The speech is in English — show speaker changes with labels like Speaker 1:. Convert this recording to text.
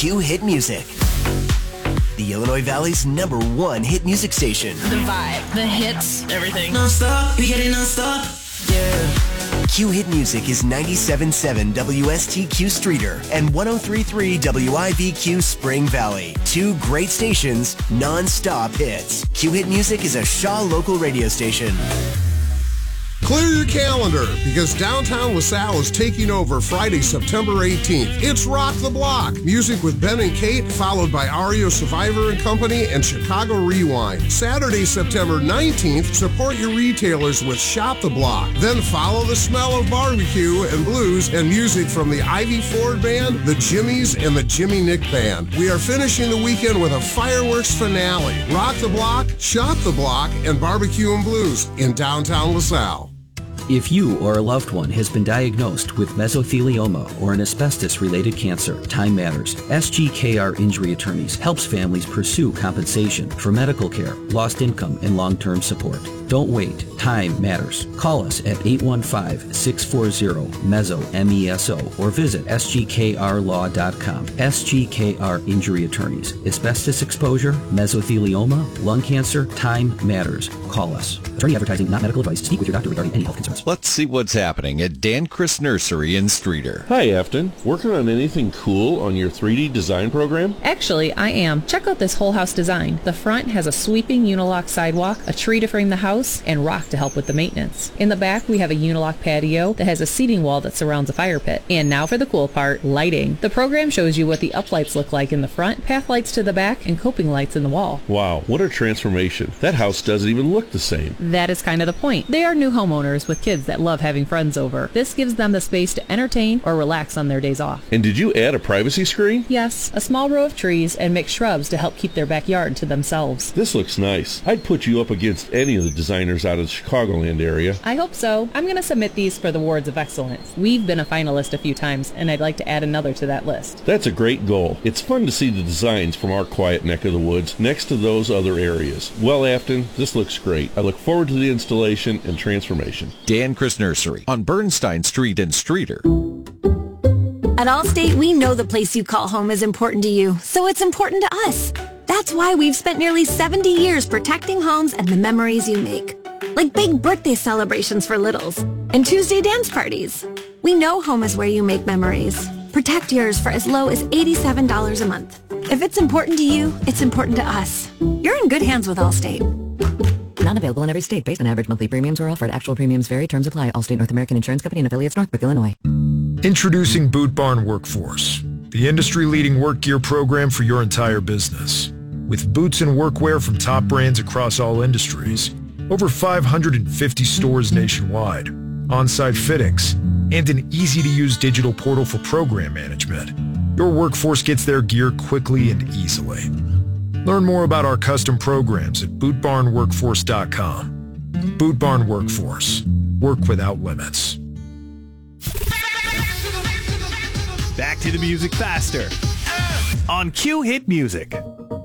Speaker 1: Q Hit Music, the Illinois Valley's #1 hit music station.
Speaker 2: The vibe, the hits, everything.
Speaker 3: Non-stop, we get it non-stop. Yeah.
Speaker 1: Q Hit Music is 97.7 WSTQ Streeter and 103.3 WIVQ Spring Valley. 2 great stations, non-stop hits. Q Hit Music is a Shaw local radio station.
Speaker 4: Clear your calendar because downtown LaSalle is taking over Friday, September 18th. It's Rock the Block. Music with Ben and Kate, followed by REO Survivor and Company and Chicago Rewind. Saturday, September 19th, support your retailers with Shop the Block. Then follow the smell of barbecue and blues and music from the Ivy Ford Band, the Jimmies, and the Jimmy Nick Band. We are finishing the weekend with a fireworks finale. Rock the Block, Shop the Block, and Barbecue and Blues in downtown LaSalle.
Speaker 5: If you or a loved one has been diagnosed with mesothelioma or an asbestos-related cancer, time matters. SGKR Injury Attorneys helps families pursue compensation for medical care, lost income, and long-term support. Don't wait. Time matters. Call us at 815-640-MESO, MESO, or visit sgkrlaw.com. SGKR Injury Attorneys. Asbestos exposure, mesothelioma, lung cancer, time matters. Call us. Attorney advertising, not medical advice. Speak with your doctor regarding any health concerns.
Speaker 6: Let's see what's happening at Dan Chris Nursery in Streeter.
Speaker 7: Hi, Afton. Working on anything cool on your 3D design program?
Speaker 8: Actually, I am. Check out this whole house design. The front has a sweeping unilock sidewalk, a tree to frame the house, and rock to help with the maintenance. In the back, we have a unilock patio that has a seating wall that surrounds a fire pit. And now for the cool part, lighting. The program shows you what the uplights look like in the front, path lights to the back, and coping lights in the wall.
Speaker 7: Wow, what a transformation. That house doesn't even look the same.
Speaker 8: That is kind of the point. They are new homeowners with kids that love having friends over. This gives them the space to entertain or relax on their days off.
Speaker 7: And did you add a privacy screen?
Speaker 8: Yes, a small row of trees and mixed shrubs to help keep their backyard to themselves.
Speaker 7: This looks nice. I'd put you up against any of the designers out of the Chicagoland area.
Speaker 8: I hope so. I'm going to submit these for the Awards of Excellence. We've been a finalist a few times, and I'd like to add another to that list.
Speaker 7: That's a great goal. It's fun to see the designs from our quiet neck of the woods next to those other areas. Well, Afton, this looks great. I look forward to the installation and transformation.
Speaker 6: Dan Chris Nursery on Bernstein Street in Streeter.
Speaker 9: At Allstate, we know the place you call home is important to you, so it's important to us. That's why we've spent nearly 70 years protecting homes and the memories you make. Like big birthday celebrations for littles and Tuesday dance parties. We know home is where you make memories. Protect yours for as low as $87 a month. If it's important to you, it's important to us. You're in good hands with Allstate.
Speaker 10: Not available in every state. Based on average monthly premiums or offered. Actual premiums vary. Terms apply. Allstate North American Insurance Company and affiliates, Northbrook, Illinois.
Speaker 11: Introducing Boot Barn Workforce, the industry-leading work gear program for your entire business. With boots and workwear from top brands across all industries, over 550 stores nationwide, on-site fittings, and an easy-to-use digital portal for program management, your workforce gets their gear quickly and easily. Learn more about our custom programs at bootbarnworkforce.com. Boot Barn Workforce. Work without limits.
Speaker 12: Back to the music faster on Q Hit Music.